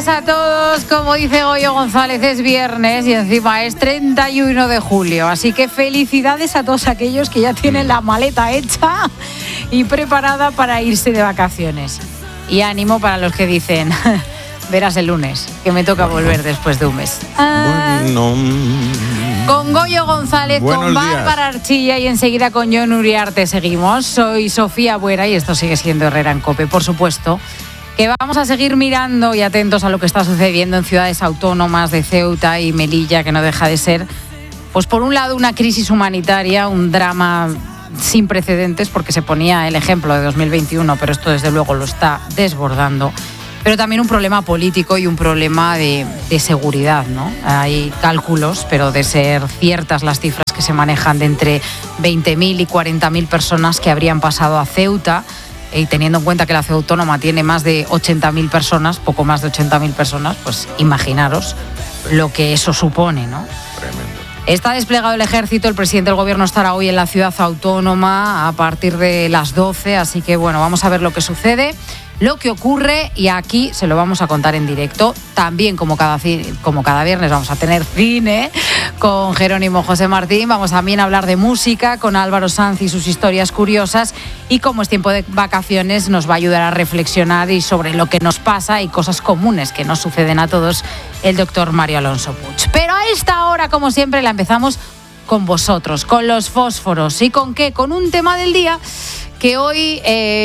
días a todos. Como dice Goyo González, es viernes y encima es 31 de julio. Así que felicidades a todos aquellos que ya tienen la maleta hecha y preparada para irse de vacaciones. Y ánimo para los que dicen, verás el lunes, que me toca volver después de un mes. Bueno. Con Goyo González, Buenos con Bárbara Archilla y enseguida con Jon Uriarte seguimos. Soy Sofía Buera y esto sigue siendo Herrera en COPE, por supuesto. Que vamos a seguir mirando y atentos a lo que está sucediendo en ciudades autónomas de Ceuta y Melilla, que no deja de ser, pues por un lado, una crisis humanitaria, un drama sin precedentes, porque se ponía el ejemplo de 2021, pero esto desde luego lo está desbordando, pero también un problema político y un problema de seguridad, ¿no? Hay cálculos, pero de ser ciertas las cifras que se manejan, de entre 20.000 y 40.000 personas que habrían pasado a Ceuta, y teniendo en cuenta que la ciudad autónoma tiene más de 80.000 personas, poco más de 80.000 personas, pues imaginaros lo que eso supone, ¿no? Tremendo. Está desplegado el ejército, el presidente del gobierno estará hoy en la ciudad autónoma a partir de las 12, así que bueno, vamos a ver lo que sucede, lo que ocurre, y aquí se lo vamos a contar en directo. También como cada viernes vamos a tener cine con Jerónimo José Martín, vamos también a hablar de música con Álvaro Sanz y sus historias curiosas, y como es tiempo de vacaciones nos va a ayudar a reflexionar y sobre lo que nos pasa y cosas comunes que nos suceden a todos, el doctor Mario Alonso Puig. Pero a esta hora, como siempre, la empezamos con vosotros, con los fósforos. ¿Y con qué? Con un tema del día que hoy...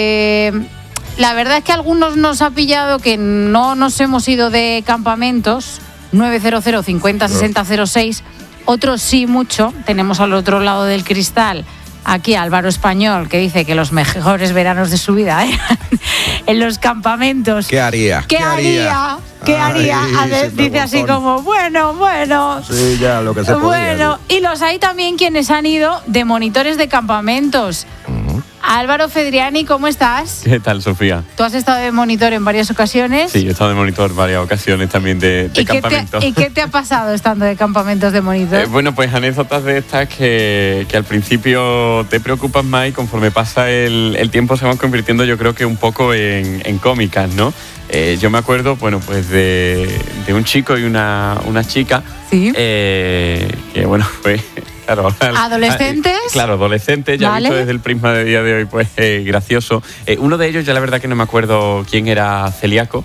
la verdad es que a algunos nos ha pillado que no nos hemos ido de campamentos. 900 50 60 06. Otros sí mucho. Tenemos al otro lado del cristal aquí a Álvaro Español, que dice que los mejores veranos de su vida en los campamentos. ¿Qué haría? ¿Qué haría? A ver, dice así como, bueno. Sí, ya, lo que se podía. Bueno, y los hay también quienes han ido de monitores de campamentos. Álvaro Fedriani, ¿cómo estás? ¿Qué tal, Sofía? Tú has estado de monitor en varias ocasiones. Sí, yo he estado de monitor en varias ocasiones también de campamentos. ¿Y qué te ha pasado estando de campamentos de monitor? Bueno, pues anécdotas de estas que al principio te preocupan más y conforme pasa el tiempo se van convirtiendo, yo creo que un poco en cómicas, ¿no? Yo me acuerdo, bueno, pues de un chico y una chica. Sí. Que bueno, pues... Claro, ¿adolescentes? Claro, adolescentes, ya vale. Visto desde el prisma de día de hoy, pues gracioso. Uno de ellos, ya la verdad que no me acuerdo quién era, celíaco.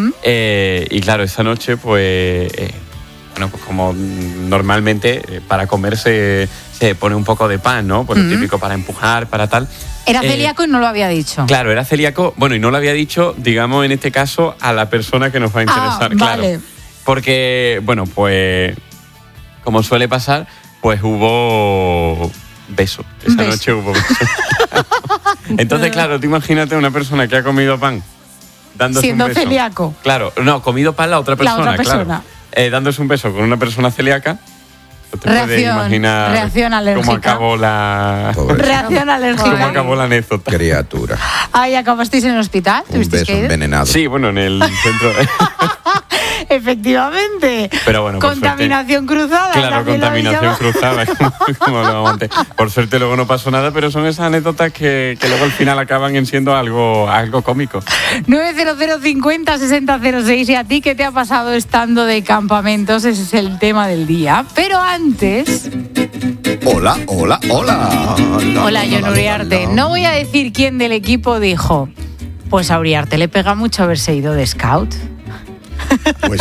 Y claro, esa noche, pues, bueno, pues como normalmente para comer se pone un poco de pan, ¿no? Pues lo típico para empujar, para tal. Era celíaco y no lo había dicho. Claro, era celíaco, bueno, y no lo había dicho, digamos, en este caso, a la persona que nos va a interesar. Claro. Vale. Porque, bueno, pues, como suele pasar, pues hubo beso. Esa noche hubo beso. Entonces, claro, tú imagínate una persona que ha comido pan dándose siendo un beso. celíaco. Claro, no, comido pan la otra persona. Claro. Dándose un beso con una persona celíaca. Te puedes imaginar reacción alérgica. Cómo acabó la... Reacción alérgica. Cómo acabó la anécdota. Criatura. Ay, ¿acabasteis en el hospital? Un beso envenenado. Sí, bueno, en el centro... Efectivamente. Pero bueno, contaminación cruzada. Claro, contaminación cruzada, como hablábamos antes. Por suerte luego no pasó nada, pero son esas anécdotas que luego al final acaban siendo algo cómico. 900 50 60 06. ¿Y a ti qué te ha pasado estando de campamentos? Ese es el tema del día. Pero antes... Hola. Hola, Jon Uriarte. No voy a decir quién del equipo dijo, pues a Uriarte le pega mucho haberse ido de scout. Pues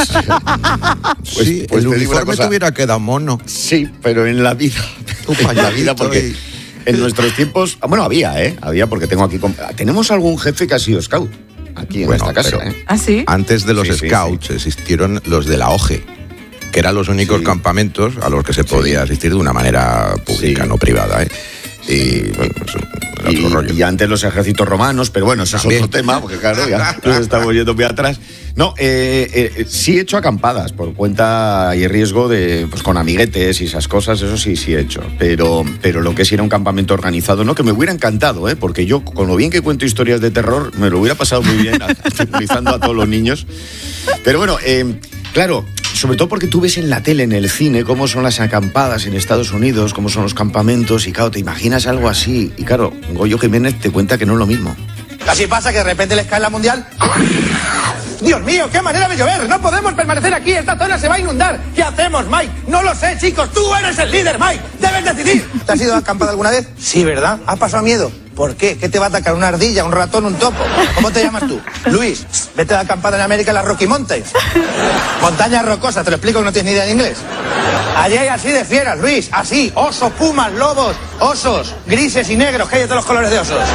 sí, el uniforme te hubiera quedado mono. Sí, pero en la vida. En la vida, porque en nuestros tiempos... Bueno, había porque tengo aquí... ¿Tenemos algún jefe que ha sido scout? Aquí en esta casa, ¿Ah, sí? Antes de los scouts existieron los de la OGE, que eran los únicos campamentos a los que se podía asistir de una manera pública, no privada, Y bueno, y antes los ejércitos romanos, pero bueno, eso es otro tema, porque claro, ya nos estamos yendo muy atrás. No, sí he hecho acampadas por cuenta y riesgo de, pues con amiguetes y esas cosas, eso sí he hecho. Pero lo que sí era un campamento organizado, no, que me hubiera encantado, porque yo, con lo bien que cuento historias de terror, me lo hubiera pasado muy bien aterrorizando a todos los niños. Pero bueno, claro, sobre todo porque tú ves en la tele, en el cine, cómo son las acampadas en Estados Unidos, cómo son los campamentos, y claro, te imaginas algo así. Y claro, Goyo Jiménez te cuenta que no es lo mismo. Casi pasa que de repente les cae la mundial Dios mío, qué manera de llover. No podemos permanecer aquí. Esta zona se va a inundar. ¿Qué hacemos, Mike? No lo sé, chicos. Tú eres el líder, Mike. Debes decidir. ¿Te has ido a acampada alguna vez? Sí, ¿verdad? ¿Has pasado miedo? ¿Por qué? ¿Qué te va a atacar? ¿Una ardilla, un ratón, un topo? ¿Cómo te llamas tú? Luis, vete de acampada en América en las Rocky Mountains. Montañas rocosas, te lo explico que no tienes ni idea de inglés. Allí hay así de fieras, Luis, así. Osos, pumas, lobos, osos, grises y negros, que hay de todos los colores de osos.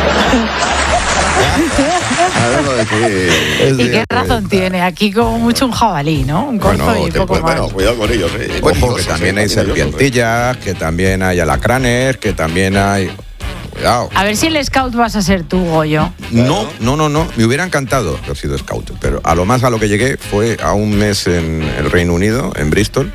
¿Y qué razón tiene? Aquí como mucho un jabalí, ¿no? Un corzo y poco más. Bueno, cuidado con ellos. Ojo, que también hay serpientillas, que también hay alacranes, que también hay... Cuidado. A ver si el scout vas a ser tú, Goyo. No. Me hubiera encantado haber sido scout, pero a lo que llegué fue a un mes en el Reino Unido, en Bristol,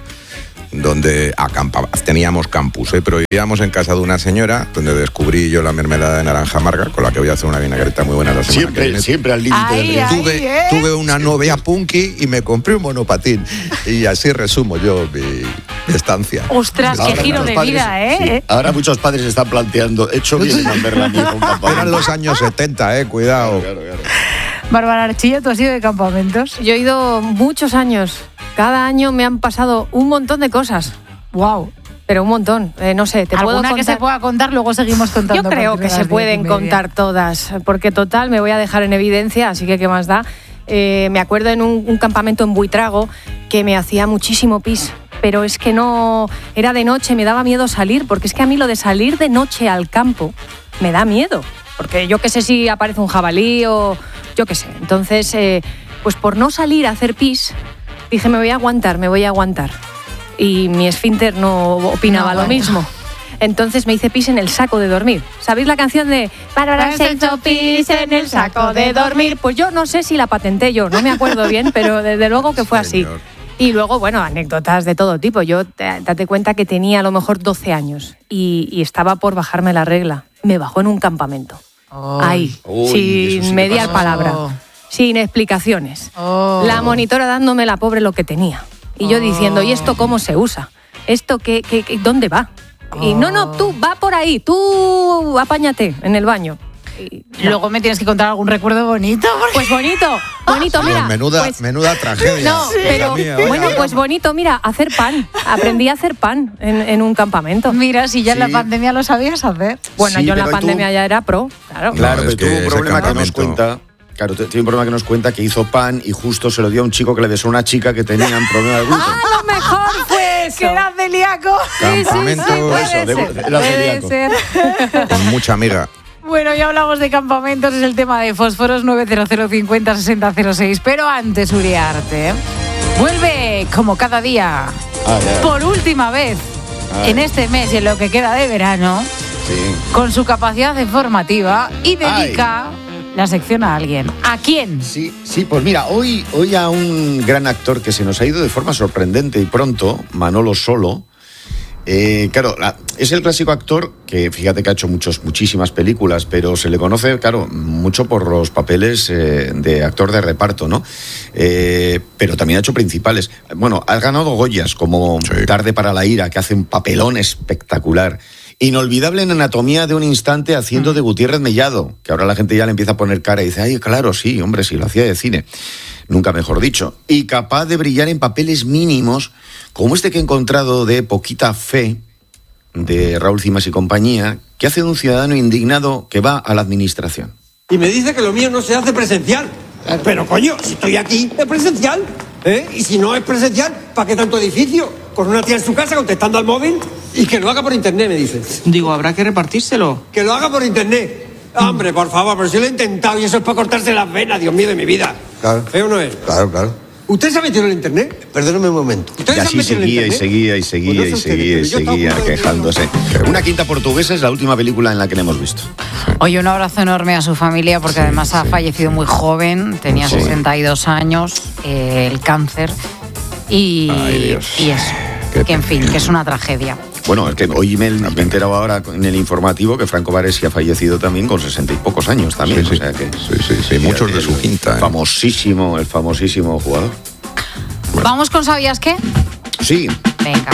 donde teníamos campus, pero vivíamos en casa de una señora donde descubrí yo la mermelada de naranja amarga, con la que voy a hacer una vinagreta muy buena la semana que viene. Siempre al límite. Tuve una novia punky y me compré un monopatín, y así resumo yo mi estancia. Ostras, qué giro de vida, ¿eh? Sí. Ahora muchos padres se están planteando, hecho bien en verla a mi hijo un campamento. Eran los años 70, cuidado. Claro. Bárbara Archillo, ¿tú has ido de campamentos? Yo he ido muchos años. Cada año me han pasado un montón de cosas. Wow. Pero un montón. No sé, te puedo contar. Que se pueda contar, luego seguimos contando. Yo creo que se pueden contar todas, porque total me voy a dejar en evidencia, así que ¿qué más da? Me acuerdo en un campamento en Buitrago que me hacía muchísimo pis, pero es que no... Era de noche, me daba miedo salir, porque es que a mí lo de salir de noche al campo me da miedo, porque yo qué sé si aparece un jabalí o... Yo qué sé. Entonces, pues por no salir a hacer pis, dije, me voy a aguantar. Y mi esfínter no opinaba lo mismo. Entonces me hice pis en el saco de dormir. ¿Sabéis la canción de Bárbara se hizo pis en el saco de dormir? Pues yo no sé si la patenté yo, no me acuerdo bien, pero desde luego que fue así. Y luego, bueno, anécdotas de todo tipo. Yo, date cuenta que tenía a lo mejor 12 años y estaba por bajarme la regla. Me bajó en un campamento. Ahí, sin mediar palabra, sin explicaciones. La monitora dándome la pobre lo que tenía. Y yo diciendo, ¿y esto cómo se usa? ¿Esto qué dónde va? Y no, tú, va por ahí, tú apáñate en el baño. Luego me tienes que contar algún recuerdo bonito. Pues bonito, mira. Menuda tragedia. No, pero bueno, pues bonito, mira, hacer pan. Aprendí a hacer pan en un campamento. Mira, si ya en la pandemia lo sabías hacer. Bueno, yo en la pandemia ya era pro, claro. Claro, pero tuvo un problema que nos cuenta. Claro, tiene un problema que nos cuenta que hizo pan y justo se lo dio a un chico que le besó a una chica que tenía un problema de gluten. ¡Ah, lo mejor fue eso! Que era celíaco. Campamento. Puede ser. Con mucha amiga. Bueno, ya hablamos de campamentos, es el tema de fósforos 900506006. Pero antes, Uriarte vuelve como cada día, por última vez en este mes y en lo que queda de verano, con su capacidad informativa y dedica la sección a alguien. ¿A quién? Sí, pues mira, hoy a un gran actor que se nos ha ido de forma sorprendente y pronto, Manolo Solo. Claro, es el clásico actor que, fíjate que ha hecho muchísimas películas, pero se le conoce, claro, mucho por los papeles de actor de reparto, ¿no? Pero también ha hecho principales. Bueno, ha ganado Goyas, como Tarde para la ira, que hace un papelón espectacular. Inolvidable en Anatomía de un instante, haciendo de Gutiérrez Mellado, que ahora la gente ya le empieza a poner cara y dice, ay, claro, sí, hombre, sí, lo hacía de cine. Nunca mejor dicho. Y capaz de brillar en papeles mínimos, como este que he encontrado de Poquita Fe, de Raúl Cimas y compañía, que hace de un ciudadano indignado que va a la administración. Y me dice que lo mío no se hace presencial. Pero coño, si estoy aquí, es presencial. Y si no es presencial, ¿para qué tanto edificio? Con una tía en su casa contestando al móvil y que lo haga por internet, me dice. Digo, habrá que repartírselo. Que lo haga por internet. Hombre, por favor, pero si lo he intentado y eso es para cortarse las venas, Dios mío, de mi vida. Claro. ¿O no es? Claro. ¿Usted se ha metido en el internet? Perdóname un momento. Y así seguía quejándose. Una quinta portuguesa es la última película en la que le hemos visto. Oye, un abrazo enorme a su familia, porque además ha fallecido muy joven, tenía 62 años, el cáncer, y eso, que en fin, que es una tragedia. Bueno, es que hoy me he enterado ahora en el informativo que Franco Baresi ha fallecido también con 60 y pocos años también. Sí, o sea que, muchos de su quinta. El famosísimo jugador. Bueno. ¿Vamos con ¿Sabías qué? Sí. Venga.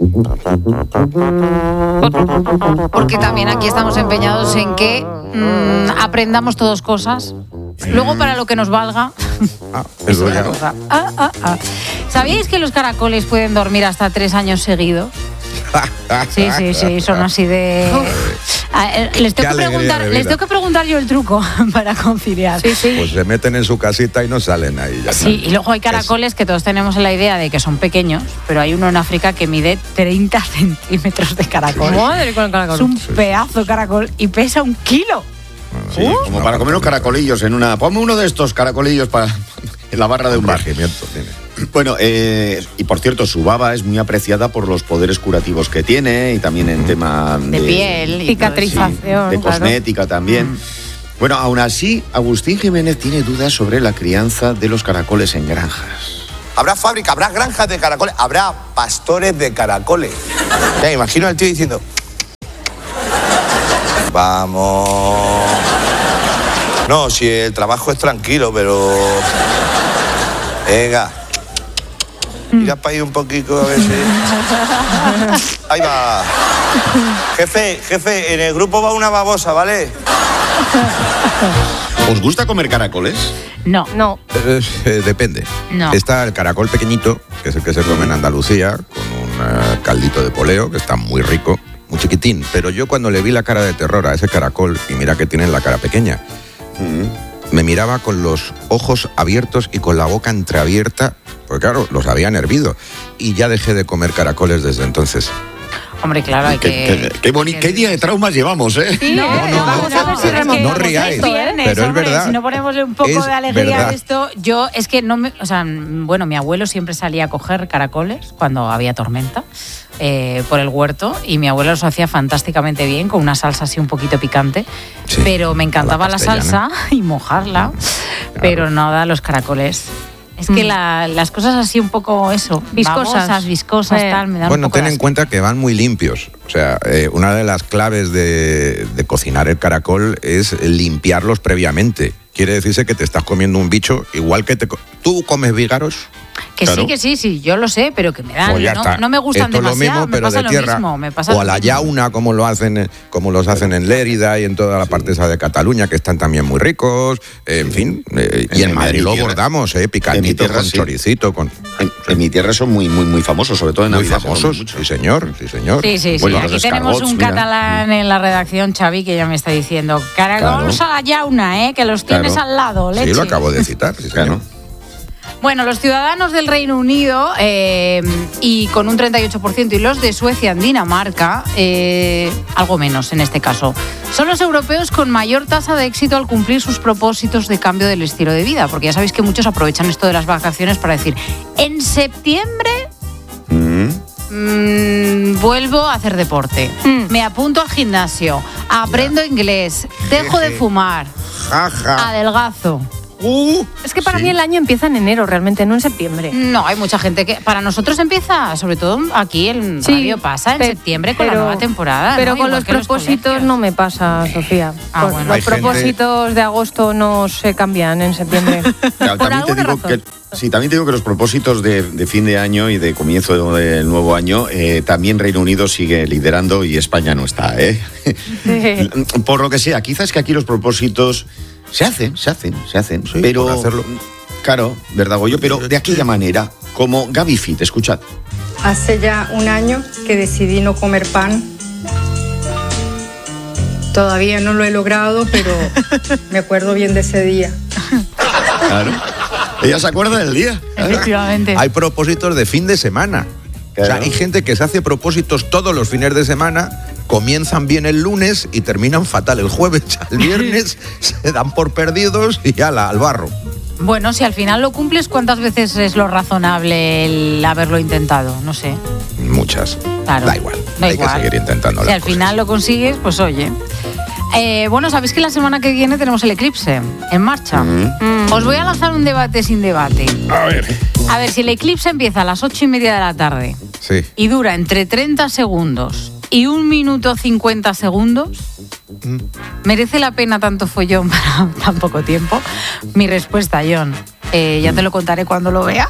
Porque también aquí estamos empeñados en que aprendamos todos cosas. Luego, para lo que nos valga, Eso ya. ¿Sabíais que los caracoles pueden dormir hasta 3 años seguidos? Sí, son así de... Les tengo que preguntar yo el truco para conciliar. Pues se meten en su casita y no salen ahí. Ya sí, y luego hay caracoles que todos tenemos la idea de que son pequeños, pero hay uno en África que mide 30 centímetros de caracol. Madre con el caracol. Es un pedazo de caracol y pesa 1 kilo. Sí, como para comer unos caracolillos en una... Ponme uno de estos caracolillos en la barra de un bar. Bueno, y por cierto, su baba es muy apreciada por los poderes curativos que tiene y también en tema de piel y cicatrización, de cosmética también. Bueno, aún así, Agustín Jiménez tiene dudas sobre la crianza de los caracoles en granjas. Habrá fábrica, habrá granjas de caracoles, habrá pastores de caracoles. Ya, imagino al tío diciendo... Vamos... No, si el trabajo es tranquilo, pero... Venga. Mira para ahí un poquito a ver si... Ahí va. Jefe, en el grupo va una babosa, ¿vale? ¿Os gusta comer caracoles? No. Depende. No. Está el caracol pequeñito, que es el que se come en Andalucía, con un caldito de poleo, que está muy rico, muy chiquitín. Pero yo cuando le vi la cara de terror a ese caracol, y mira que tiene la cara pequeña, me miraba con los ojos abiertos y con la boca entreabierta, porque claro, los habían hervido. Y ya dejé de comer caracoles desde entonces. Hombre, claro, hay qué día de traumas llevamos, ¿eh? Sí, vamos a ver si no ríais, pero es verdad. Si no ponemos un poco de alegría a esto, yo es que no me... O sea, bueno, mi abuelo siempre salía a coger caracoles cuando había tormenta por el huerto y mi abuelo los hacía fantásticamente bien con una salsa así un poquito picante, pero me encantaba la salsa y mojarla, pero nada, los caracoles... Es que las cosas así un poco viscosas, tal, me dan un poco. Ten en cuenta que van muy limpios. O sea, una de las claves de cocinar el caracol es limpiarlos previamente. Quiere decirse que te estás comiendo un bicho igual que ¿Tú comes vígaros? Que claro. Sí, yo lo sé, pero que me dan, no me gustan esto demasiado, lo mismo, pero de tierra. O a la yauna, como los hacen en Lérida y en toda la parte esa de Cataluña, que están también muy ricos, en fin, y en Madrid lo bordamos, picantito con choricito. En mi tierra son muy, muy, muy famosos, sobre todo en Navidad. Muy famosos, sí señor. Sí, bueno, aquí tenemos un catalán en la redacción, Xavi, que ya me está diciendo, caracols a la yauna, que los tienes al lado, leche. Sí, lo acabo de citar, sí, claro. Bueno, los ciudadanos del Reino Unido y con un 38% y los de Suecia en Dinamarca, algo menos en este caso, son los europeos con mayor tasa de éxito al cumplir sus propósitos de cambio del estilo de vida, porque ya sabéis que muchos aprovechan esto de las vacaciones para decir, en septiembre vuelvo a hacer deporte, me apunto al gimnasio, aprendo inglés, dejo de fumar, adelgazo. Es que para mí el año empieza en enero, realmente, no en septiembre. No, hay mucha gente que... Para nosotros empieza, sobre todo aquí en radio pasa en septiembre con la nueva temporada. Pero ¿no? con los propósitos no me pasa, Sofía. Bueno, los propósitos de agosto no se cambian en septiembre. Claro, también te digo que los propósitos de fin de año y de comienzo del nuevo año, también Reino Unido sigue liderando y España no está, ¿eh? Sí. Por lo que sea, quizás que aquí los propósitos... Se hacen, sí, pero hacerlo. Claro, ¿verdad, Goyo? Pero de aquella manera, como Gaby Fit, escuchad. Hace ya un año que decidí no comer pan. Todavía no lo he logrado, pero me acuerdo bien de ese día. Claro. Ella se acuerda del día. Efectivamente. Hay propósitos de fin de semana. Claro. O sea, hay gente que se hace propósitos todos los fines de semana, comienzan bien el lunes y terminan fatal el jueves. El viernes se dan por perdidos y ya al barro. Bueno, si al final lo cumples, ¿cuántas veces es lo razonable el haberlo intentado? No sé. Muchas. Claro. Da igual. Hay que seguir intentando. Si al final lo consigues, pues oye. Bueno, sabéis que la semana que viene tenemos el eclipse en marcha. Os voy a lanzar un debate sin debate. A ver, si el eclipse empieza a las 8:30 de la tarde y dura entre 30 segundos y 1 minuto 50 segundos, ¿merece la pena tanto follón para tan poco tiempo? Mi respuesta, John, ya te lo contaré cuando lo vea.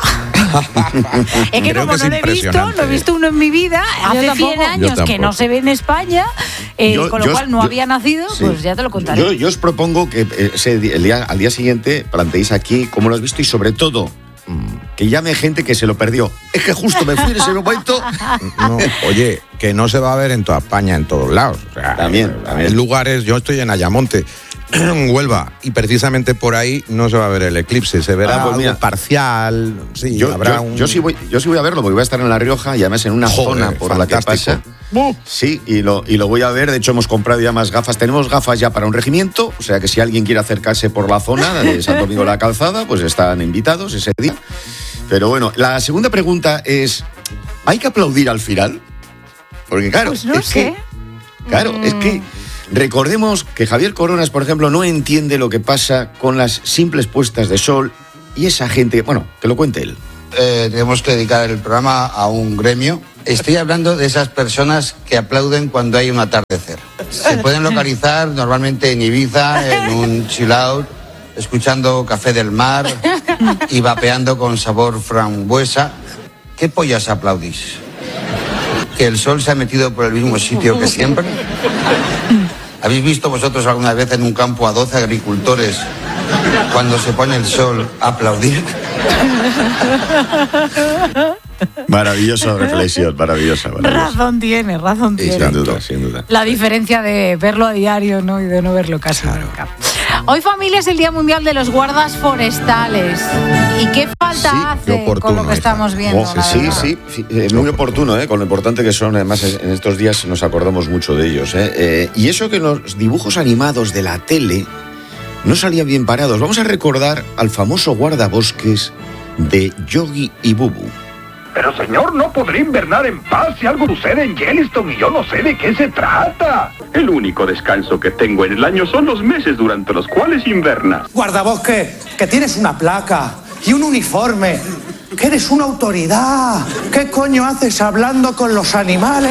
Es que como no lo he visto uno en mi vida, hace 100 años que no se ve en España, con lo cual no había nacido, pues ya te lo contaré. Yo os propongo que al día siguiente planteéis aquí cómo lo has visto y sobre todo que llame gente que se lo perdió. Es que justo me fui en ese momento. No, oye, que no se va a ver en toda España, en todos lados. O sea, también. En lugares, yo estoy en Ayamonte, en Huelva, y precisamente por ahí no se va a ver el eclipse, se verá algo parcial. Sí, yo sí voy a verlo, porque voy a estar en La Rioja y además en una zona por fantástico. La que pasa. Sí, y lo voy a ver. De hecho, hemos comprado ya más gafas. Tenemos gafas ya para un regimiento, o sea que si alguien quiere acercarse por la zona de Santo Domingo de la Calzada, pues están invitados ese día. Pero bueno, la segunda pregunta es, ¿hay que aplaudir al final? Porque claro, pues no sé. Es que recordemos que Javier Coronas, por ejemplo, no entiende lo que pasa con las simples puestas de sol y esa gente, bueno, que lo cuente él. Tenemos que dedicar el programa a un gremio. Estoy hablando de esas personas que aplauden cuando hay un atardecer. Se pueden localizar normalmente en Ibiza, en un chill out, escuchando Café del Mar y vapeando con sabor frambuesa. ¿Qué pollas aplaudís? ¿Que el sol se ha metido por el mismo sitio que siempre? ¿Habéis visto vosotros alguna vez en un campo a 12 agricultores cuando se pone el sol a aplaudir? Maravillosa reflexión, maravillosa. Razón tiene. Sin duda. La diferencia de verlo a diario, ¿no? Y de no verlo casi nunca. Hoy, familia, es el Día Mundial de los Guardas Forestales. ¿Y qué falta hace con lo que estamos viendo? Sí, es muy oportuno, con lo importante que son. Además, en estos días nos acordamos mucho de ellos. Y eso que los dibujos animados de la tele no salían bien parados. Vamos a recordar al famoso guardabosques de Yogi y Bubu. Pero señor, no podré invernar en paz si algo sucede en Yellowstone y yo no sé de qué se trata. El único descanso que tengo en el año son los meses durante los cuales invernas. Guardabosque, que tienes una placa y un uniforme, que eres una autoridad. ¿Qué coño haces hablando con los animales?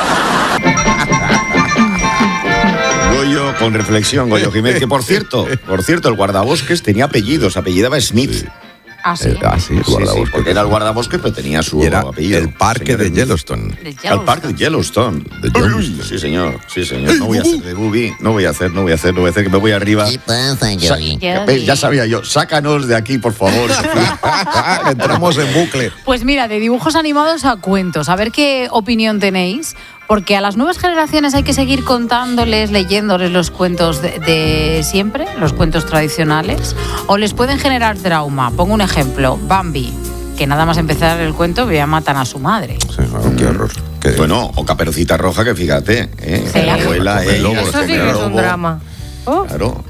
Goyo, con reflexión, Goyo Jiménez, que por cierto, el guardabosques tenía apellidos, apellidaba Smith. Ah, sí. El guardabosques. Porque era el guardabosques, pero tenía su apellido. El parque de Yellowstone. El parque de Yellowstone. Sí, señor. No voy a hacer de Bubi. No voy a hacer, que me voy arriba. ¿Qué pasa, Yogi? Ya sabía yo. Sácanos de aquí, por favor. Entramos en bucle. Pues mira, de dibujos animados a cuentos. A ver qué opinión tenéis. Porque a las nuevas generaciones hay que seguir contándoles, leyéndoles los cuentos de siempre, los cuentos tradicionales, o les pueden generar trauma. Pongo un ejemplo, Bambi, que nada más empezar el cuento ya matan a su madre. Sí, qué horror. Bueno, o Caperucita Roja, que fíjate, la abuela, eso sí que es un drama. Claro.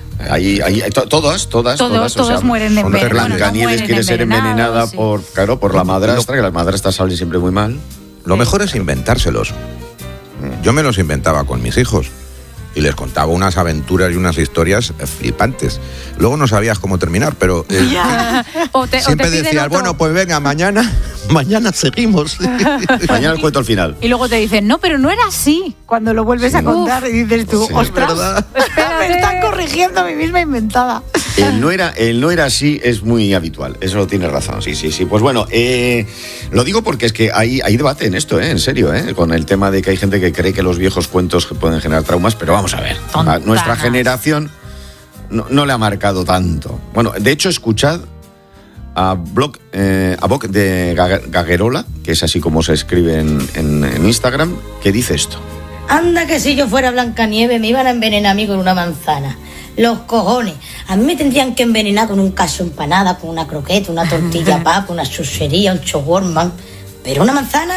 Todas mueren envenenadas. Blancanieves quiere ser envenenada por la madrastra, que las madrastras salen siempre muy mal. Lo mejor es inventárselos. Yo me los inventaba con mis hijos y les contaba unas aventuras y unas historias flipantes. Luego no sabías cómo terminar, pero siempre decías, bueno, pues venga, mañana seguimos. Mañana el cuento al final. Y luego te dicen, no, pero no era así. Cuando lo vuelves a contar y dices tú, ostras, me están corrigiendo mi misma inventada. El no era así es muy habitual, eso lo tienes razón, sí. Pues bueno, lo digo porque es que hay debate en esto, en serio, con el tema de que hay gente que cree que los viejos cuentos pueden generar traumas, pero vamos a ver, a nuestra generación no le ha marcado tanto. Bueno, de hecho, escuchad a Boc de Gaguerola, que es así como se escribe en Instagram, que dice esto. Anda que si yo fuera Blancanieves me iban a envenenar a mí con una manzana. Los cojones. A mí me tendrían que envenenar con un caso empanada, con una croqueta, una tortilla papa, una chuchería, un shawarma. ¿Pero una manzana?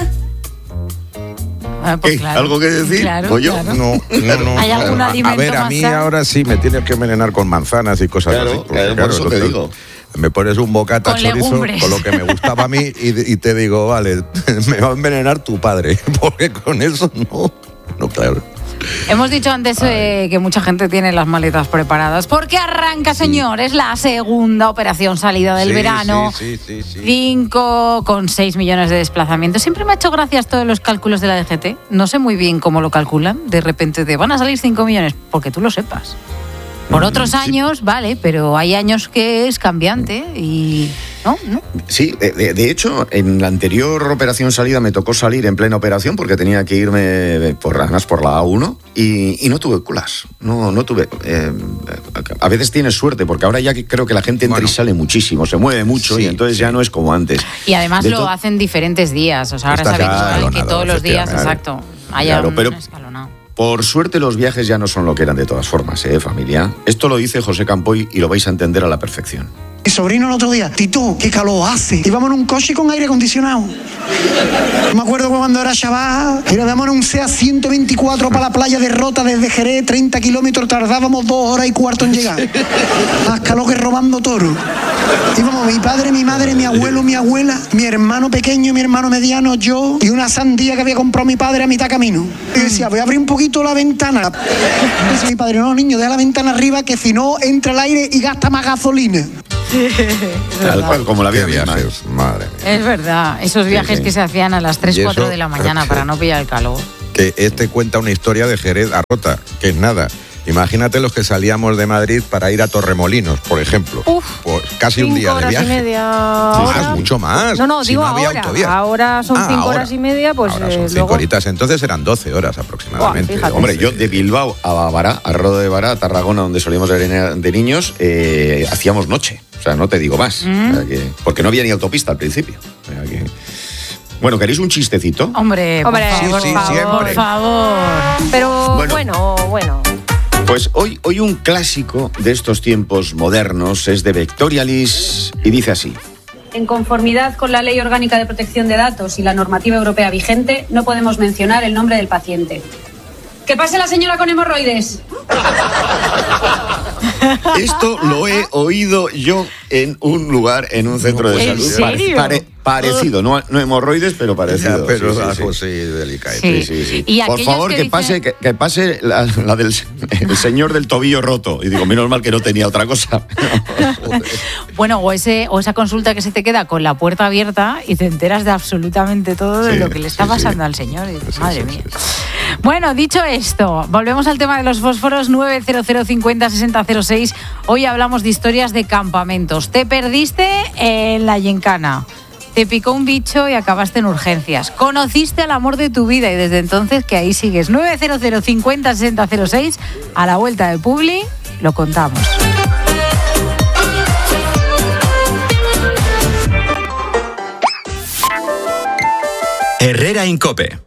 Pues claro. ¿Algo que decir? Claro. No. ¿Hay algún alimento a ver, a mí más ahora sí me tienes que envenenar con manzanas y cosas así. Porque, por eso te digo. Me pones un bocata con chorizo legumbres, con lo que me gustaba a mí y te digo, vale, me va a envenenar tu padre, porque con eso no, claro. Hemos dicho antes que mucha gente tiene las maletas preparadas porque arranca, señores, la segunda operación salida del verano. Sí. 5,6 millones de desplazamientos. Siempre me ha hecho gracia todos los cálculos de la DGT. No sé muy bien cómo lo calculan. De repente van a salir 5 millones, porque tú lo sepas. Por otros años, vale, pero hay años que es cambiante y ¿no? Sí, de hecho, en la anterior operación salida me tocó salir en plena operación porque tenía que irme por la A1 y no tuve colas. No tuve. A veces tienes suerte porque ahora ya creo que la gente entra y sale muchísimo, se mueve mucho y entonces ya no es como antes. Y además lo hacen diferentes días, o sea, ahora es habitual que todos los días, exacto, haya un escalonado. Por suerte los viajes ya no son lo que eran de todas formas, familia. Esto lo dice José Campoy y lo vais a entender a la perfección. Mi sobrino el otro día, Tito, qué calor hace. Íbamos en un coche con aire acondicionado. Me acuerdo cuando era chaval, íbamos en un SEA 124 para la playa de Rota desde Jerez, 30 kilómetros, tardábamos 2 horas y cuarto en llegar. Más calor que robando toro. Íbamos mi padre, mi madre, mi abuelo, mi abuela, mi hermano pequeño, mi hermano mediano, yo y una sandía que había comprado mi padre a mitad camino. Y decía, voy a abrir un poquito la ventana. Y dice mi padre, no, niño, deja la ventana arriba que si no entra el aire y gasta más gasolina. Tal cual, como la vida misma. Madre mía. Es verdad, esos viajes que se hacían a las 3, 4 de la mañana para no pillar el calor. Que cuenta una historia de Jerez a Rota, que es nada. Imagínate los que salíamos de Madrid para ir a Torremolinos, por ejemplo. Pues casi un día de viaje. 5 horas y media. Ahora, mucho más. No, si digo no había ahora. Autovía. Ahora son 5 horas y media, pues ahora son 5 luego... horitas, entonces eran 12 horas aproximadamente. Hombre, yo de Bilbao a Bará, a Roda de Bará, a Tarragona, donde solíamos ir de niños, hacíamos noche. O sea, no te digo más. O sea, porque no había ni autopista al principio. O sea, Bueno, ¿queréis un chistecito? Hombre, por favor, siempre. por favor. Pero bueno. Pues hoy un clásico de estos tiempos modernos es de Vectorialis y dice así. En conformidad con la Ley Orgánica de Protección de Datos y la normativa europea vigente, no podemos mencionar el nombre del paciente. ¡Que pase la señora con hemorroides! Esto lo he oído yo en un lugar, en un centro de salud. ¿En serio? Parecido, no hemorroides, pero parecido. Ya, pero sí. algo sí delicado. Sí. Y por favor, que pase la del el señor del tobillo roto. Y digo, menos mal que no tenía otra cosa. Bueno, o esa consulta que se te queda con la puerta abierta y te enteras de absolutamente todo de lo que le está pasando al señor. Y dices, madre mía. Bueno, dicho esto, volvemos al tema de los fósforos. 900 50 60 06. Hoy hablamos de historias de campamentos. Te perdiste en la gincana, te picó un bicho y acabaste en urgencias, conociste al amor de tu vida y desde entonces que ahí sigues. 900 50 60 06. A la vuelta de Publi lo contamos. Herrera en COPE.